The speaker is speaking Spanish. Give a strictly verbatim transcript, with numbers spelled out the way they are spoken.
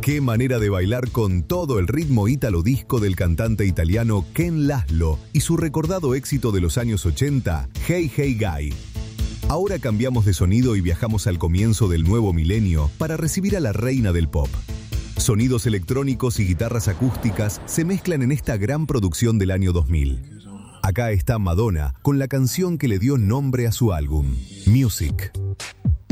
Qué manera de bailar con todo el ritmo ítalo disco del cantante italiano Ken Laszlo y su recordado éxito de los años ochenta, Hey Hey Guy. Ahora cambiamos de sonido y viajamos al comienzo del nuevo milenio para recibir a la reina del pop. Sonidos electrónicos y guitarras acústicas se mezclan en esta gran producción del año dos mil. Acá está Madonna con la canción que le dio nombre a su álbum, Music.